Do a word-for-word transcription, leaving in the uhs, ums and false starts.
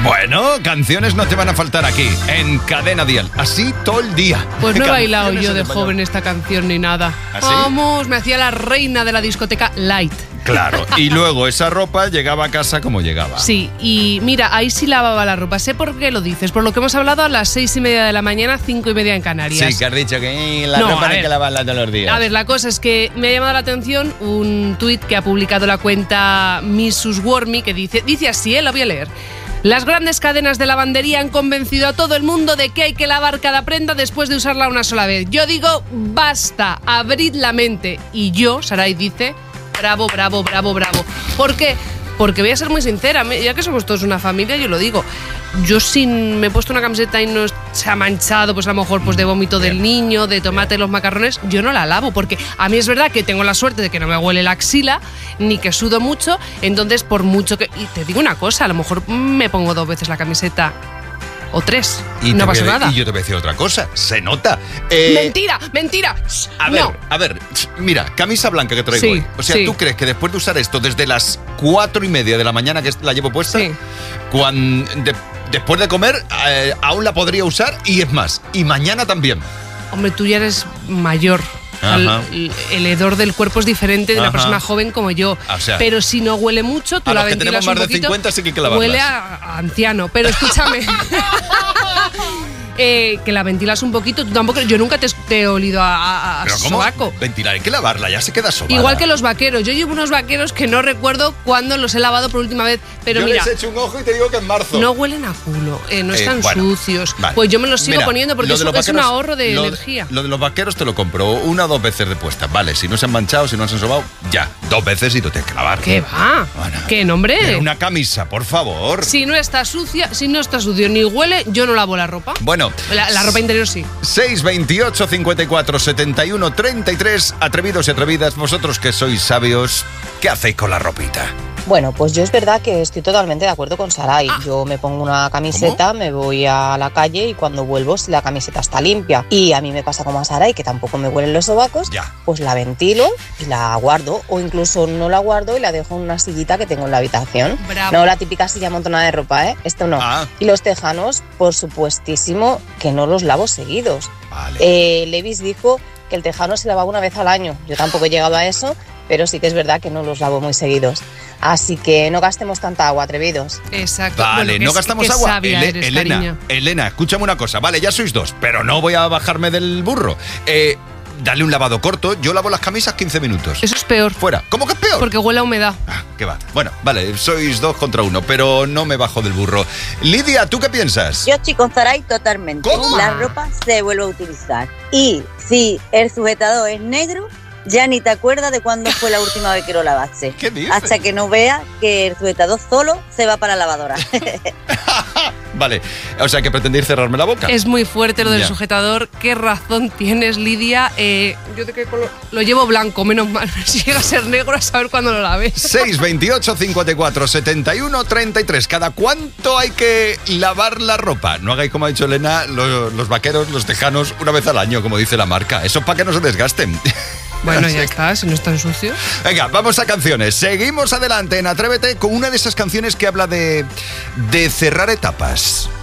Bueno, canciones no te van a faltar aquí, en Cadena Dial. Así todo el día. Pues no he bailado Canciones yo en de español. joven esta canción ni nada. ¿Ah, sí? Vamos, me hacía la reina de la discoteca Light. Claro, y luego esa ropa llegaba a casa como llegaba. Sí, y mira, ahí sí lavaba la ropa. Sé por qué lo dices, por lo que hemos hablado a las seis y media de la mañana, cinco y media en Canarias. Sí, que has dicho que eh, la No, ropa a hay ver. que lavarla todos los días. A ver, la cosa es que me ha llamado la atención un tuit que ha publicado la cuenta missus Wormy que dice, dice así, ¿eh? Lo voy a leer. Las grandes cadenas de lavandería han convencido a todo el mundo de que hay que lavar cada prenda después de usarla una sola vez. Yo digo, basta, abrid la mente. Y yo, Saray dice, bravo, bravo, bravo, bravo. ¿Por qué? Porque voy a ser muy sincera, me- ya que somos todos una familia, yo lo digo. Yo si me he puesto una camiseta y no se ha manchado, pues a lo mejor pues de vómito del niño, de tomate de los macarrones, yo no la lavo, porque a mí es verdad que tengo la suerte de que no me huele la axila, ni que sudo mucho, entonces por mucho que... Y te digo una cosa, a lo mejor me pongo dos veces la camiseta o tres, Y no te pasa voy a- nada. Y yo te voy a decir otra cosa, se nota. Eh, ¡Mentira! ¡Mentira! A ver, No. a ver, mira, camisa blanca que traigo Sí, hoy. O sea, sí. ¿tú crees que después de usar esto desde las cuatro y media de la mañana que la llevo puesta, Sí. cuando, de- después de comer eh, aún la podría usar y es más, y mañana también? Hombre, tú ya eres mayor. El, Ajá. el- el hedor del cuerpo es diferente de una Ajá. persona joven como yo. O sea, pero si no huele mucho, tú a la los que ventilas tenemos más un de poquito, cincuenta sí que hay que lavarlas. huele a, a anciano. Pero escúchame. eh, que la ventilas un poquito. Tú tampoco, yo nunca te, te he olido a, a, a Pero ¿cómo? sobaco. Ventilar, hay que lavarla, ya se queda sobada. Igual que los vaqueros. Yo llevo unos vaqueros que no recuerdo cuándo los he lavado por última vez. Pero Yo mira, les echo un ojo y te digo que en marzo. no huelen a culo, eh, no Eh, están bueno, sucios. vale. Pues yo me los sigo Mira, poniendo porque lo es, de los es un vaqueros- ahorro de lo, energía. Lo de los vaqueros te lo compro una o dos veces de puesta. Vale, si no se han manchado, si no se han sobado, ya, dos veces y tú tienes que lavar. ¿Qué va? Bueno, ¿Qué nombre? Pero una camisa, por favor. Si no está sucia, si no está sucio ni huele, yo no lavo la ropa. Bueno, La, la ropa interior sí. seis veintiocho cincuenta y cuatro setenta y uno treinta y tres, atrevidos y atrevidas, vosotros que sois sabios, ¿qué hacéis con la ropita? Bueno, pues yo es verdad que estoy totalmente de acuerdo con Saray. Ah. Yo me pongo una camiseta, me voy a la calle y cuando vuelvo, si la camiseta está limpia y a mí me pasa como a Saray, que tampoco me huelen los sobacos, Ya. pues la ventilo y la guardo. O incluso no la guardo y la dejo en una sillita que tengo en la habitación. Bravo. No la típica silla amontonada de ropa, ¿eh? Esto no. Ah. Y los tejanos, por supuestísimo, que no los lavo seguidos. Vale. Eh, Levis dijo que el tejano se lavaba una vez al año. Yo tampoco he llegado a eso, pero sí que es verdad que no los lavo muy seguidos. Así que no gastemos tanta agua, atrevidos. Exacto. Vale, Bueno, qué- no gastamos qué agua. sabia Ele- eres, Elena, cariño. Elena, escúchame una cosa. Vale, ya sois dos, pero no voy a bajarme del burro. Eh, dale un lavado corto. Yo lavo las camisas quince minutos. Eso es peor, Fuera. ¿Cómo que es peor? porque huele a humedad. Ah, qué va. Bueno, vale, sois dos contra uno, pero no me bajo del burro. Lidia, ¿tú qué piensas? Yo estoy con Saray totalmente. ¿Cómo? La ropa se vuelve a utilizar. Y si el sujetador es negro, ya ni te acuerdas de cuándo fue la última vez que lo lavaste. ¿Qué dices? Hasta que no veas que el sujetador solo se va para la lavadora. Vale, o sea que pretendéis cerrarme la boca. Es muy fuerte lo del Ya. sujetador. ¿Qué razón tienes, Lidia? Eh, yo de qué color... Lo llevo blanco, menos mal. Si llega a ser negro, a saber cuándo lo laves. seis veintiocho cincuenta y cuatro setenta y uno treinta y tres. ¿Cada cuánto hay que lavar la ropa? No hagáis como ha dicho Elena, lo- los vaqueros, los tejanos, una vez al año, como dice la marca. Eso es para que no se desgasten. Bueno, ya está, si no es tan sucio. Venga, vamos a canciones. Seguimos adelante en Atrévete con una de esas canciones que habla de, de cerrar etapas.